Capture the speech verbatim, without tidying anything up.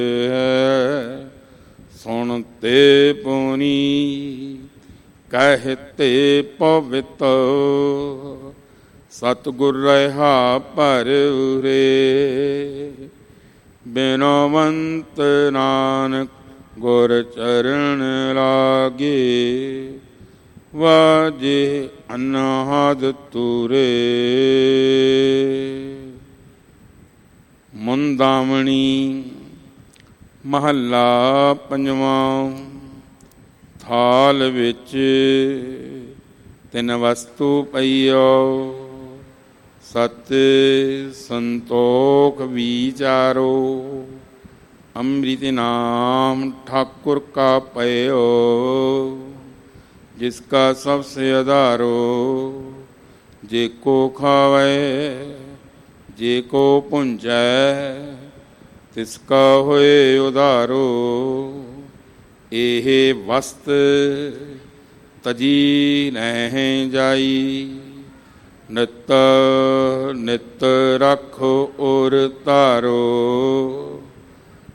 ਹੈ ਸੁਣ ਤੇ ਪੁਨੀ ਕਹਿਤੇ ਪਵਿੱਤ ਸਤਿਗੁਰ ਰਹਾ ਭਰ ਉਰੇ ਬਿਨਵੰਤ ਨਾਨਕ ਗੁਰ ਚਰਨ ਲਾਗੇ ਵਾਜੇ ਅਨਹਦ ਤੂਰੇ। ਮੁੰਦਾਮਣੀ ਮਹੱਲਾ ਪੰਜਵਾਂ। ਥਾਲ ਵਿੱਚ ਤਿੰਨ ਵਸਤੂ ਪਈਓ ਸਤ ਸੰਤੋਖ ਵਿਚਾਰੋ ਅੰਮ੍ਰਿਤ ਨਾਮ ਠਾਕੁਰ ਕਾ ਪਇਓ ਜਿਸਕਾ ਸਭ ਸੇ ਆਧਾਰੋ ਜੇ ਕੋ ਖਾਵੇ ਜੇ ਕੋ ਪੁੰਜੈ ਤਿਸਕਾ ਹੋਏ ਉਧਾਰੋ। ਇਹ ਵਸਤ ਤਜੀ ਨਹਿ ਜਾਈ ਨਿਤ ਨਿਤ ਰੱਖੋ ਔਰ ਧਾਰੋ।